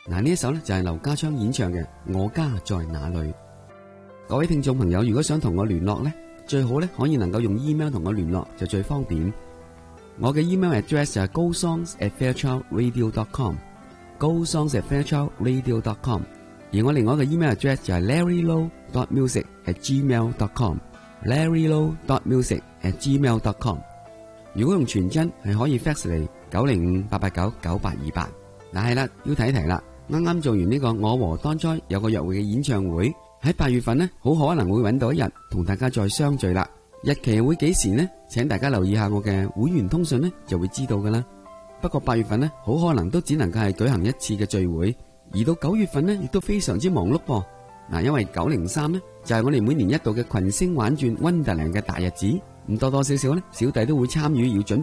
嗱，呢一首呢就係劉家昌演唱嘅《我家在哪裏》。各位聽眾朋友，如果想同我聯絡呢，最好呢可以能夠用 email 同我聯絡就最方便。我嘅 email address 就係 gosongs@fairchildradio.com，gosongs@fairchildradio.com。而我另外一個 email address 就係 larrylow.music@gmail.com，larrylow.music@gmail.com。如果用傳真係可以 fax 嚟905-889-9828。嗱係啦，要提一提啦，啱啱做完呢個我和當災有個約會嘅演唱會，喺8月份呢，好可能會揾到一日同大家再相聚啦。日期會幾時呢？請大家留意下我嘅會員通訊呢，就會知道噶啦。不過8月份呢，好可能都只能夠係舉行一次嘅聚會，而到9月份呢，亦都非常之忙碌噃。嗱，因為903呢，就係我哋每年一度嘅群星玩轉 Wonderland 嘅大日子，咁多多少少呢，小弟都會參與要準